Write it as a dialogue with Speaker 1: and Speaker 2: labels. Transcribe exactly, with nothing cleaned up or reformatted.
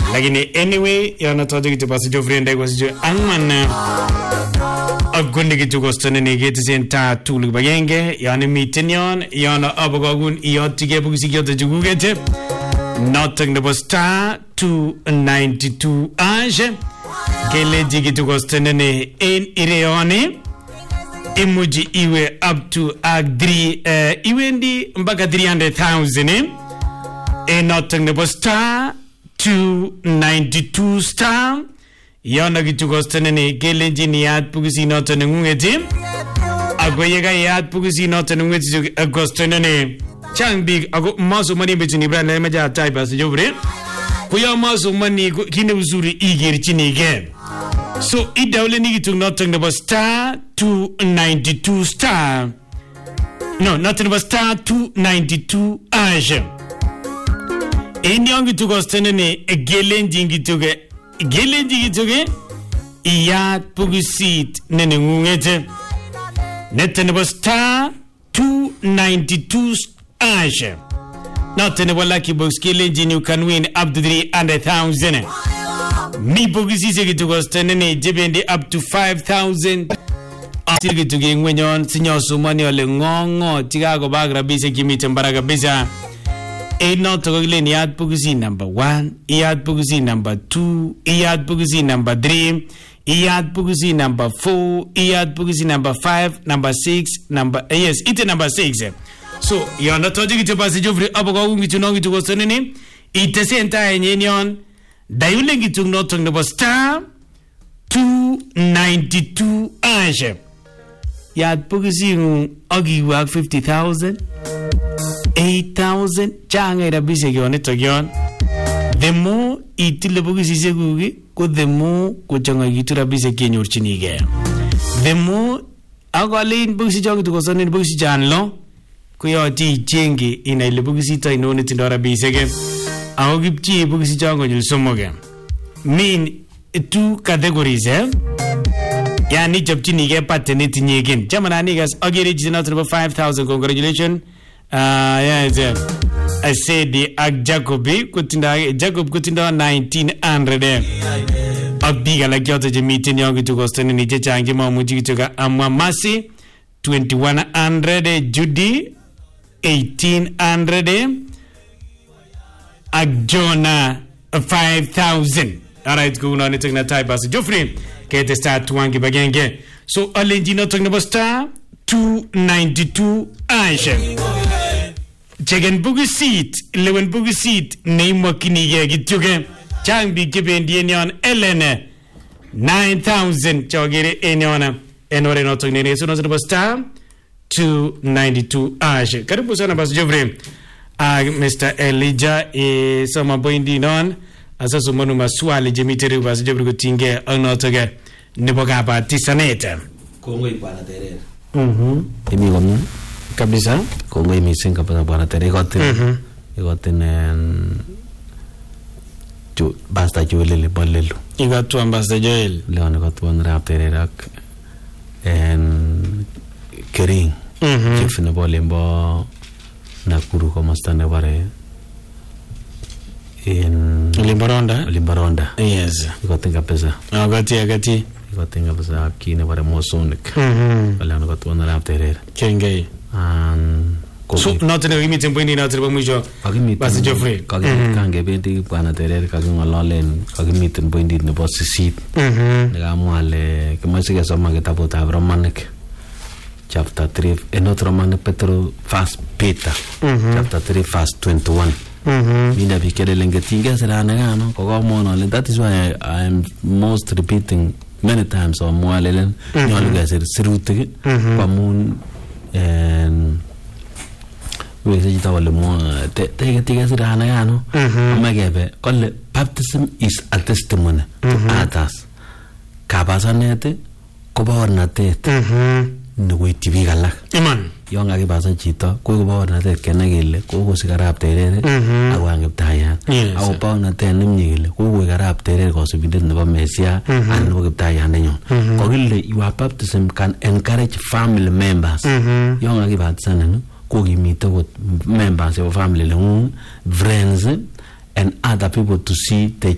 Speaker 1: lakini anyway yana toje kitu basi jo friend ko jo angman agunde kitu ko stone ne geti senta tulu bagenge yani miten yon yana abagun iyotige bugisi yote jugugete nothing the star two ninety-two age kele jigitu ko stone ne en ireone emoji iwe up to agri uh, iwendi mpaka three hundred thousand eh e nothing the star two ninety-two star yana gitu gostene ne gelenji ni yat pugisi noton ngungeti agoyega yat pugisi noton ngungeti gostene ne chang big ago maso mani betini brand ma ja type as jobre kuya maso mani kine uzuri igerchini ge so idawle ni gitu noton the star two ninety-two star no nothing but star two ninety-two age eni yangi tugostene ne gelenji ngituge gelenji ngituge iyat pugisit nene ngungete netene bo star two ninety-two age netene bo lucky box gelenji you can win up to three hundred thousand ni pugisise gitugostene ne jebendi up to five thousand atirge tuge ngwenyon sinyoso mani ole ngongo tigago bagra bise kimite mbaraga bisa e not to go yard pugisi number one, yard pugisi number two, yard pugisi number three, yard pugisi number four, yard pugisi number five, number six, number uh, yes, it's number six. So you are not talking to pass Jeffrey Abago to know to go sonini. It is entire union. Diuling to not on the star two ninety-two age. Yard pugisi agi work fifty thousand. eight thousand changa ira bise yone to yon the more itile bugisi segugi ko the more ko changa yitura bise kenyorchini ge the more agalin bugisi jogi to kosonin bugisi janlo ko yoti jenge ina ile bugisi ta inone tindora bise ge awgipchi bugisi jango nyusomoge mean two categories eh yani jobchini ge patene tinyegen jamana ni gas agere jina to five thousand congratulations. Ah, uh, yeah, yeah. I said the Ag Jacobi kutinda Jacob kutinda nineteen hundred. Abiga la kyoto je meeting yangu to gostene ni je changi mamuji kutoka Amamasi twenty-one hundred, Judy eighteen hundred, Agjona five thousand. All right, go on it's na type as Joffrey kete start twangi bagenge. So alenji no talking about star two ninety-two Aisha. Chegen bugu seat, lewen bugu seat, name wakini ye gituge, chang bi kibendi enyon elene, nine thousand, chogere enyona, enore no tongne, so no star, two ninety-two ashe. Karibu sana bas Jovre, uh, Mister Elijah, e sama boindi non, asasu manu maswali jemitere bas Jovre kutinge, onotoge, niboga ba tisanete.
Speaker 2: Kongo ipana tere.
Speaker 1: Mhm.
Speaker 2: Imi gomu.
Speaker 1: Kabisa
Speaker 2: Kongo imising kapana bwana tere ikotin mm-hmm. ikotin en ju basta juelele bolelu
Speaker 1: igatu ambasta joel
Speaker 2: leon igatu on rap tere rak en kering
Speaker 1: mhm
Speaker 2: jifne bolembo nakuru ko mastane bare en
Speaker 1: limbaronda
Speaker 2: limbaronda
Speaker 1: yes
Speaker 2: ikotin kapesa
Speaker 1: agati agati
Speaker 2: ikotin kapesa kine bare mosonik
Speaker 1: mhm
Speaker 2: leon igatu on rap tere
Speaker 1: kengei
Speaker 2: and
Speaker 1: so not in a limited point in other mwisho basi Geoffrey
Speaker 2: kange bendi bwana tere kakingololen kakimiten point nebo sisit
Speaker 1: mhm
Speaker 2: nekamwale kimache kesoma kitabutab Romanik chapter three enot Romanik Petro first Peter chapter three verse twenty-one mhm mina bikele ngetinge serana ngano kokomono le that is why I am most repeating many times on mwalelen nyolu gesir sirutik pamun en wese jita wale mo te te te sira na gano amagebe kolle baptism is a testimony to others kabasanete ko baornatet nugo itibigalak
Speaker 1: iman
Speaker 2: yonga ke basa chito ko baornatet kenagele ko ko sigarap terere awang ptaya aw baornatet nimnyele ko ko garap terere ko subinde nebo mesia an nebo ptaya nenyon ko gille your baptism can encourage family members yonga ke batsana no ko gimite ko members of family lengun friends and other people to see the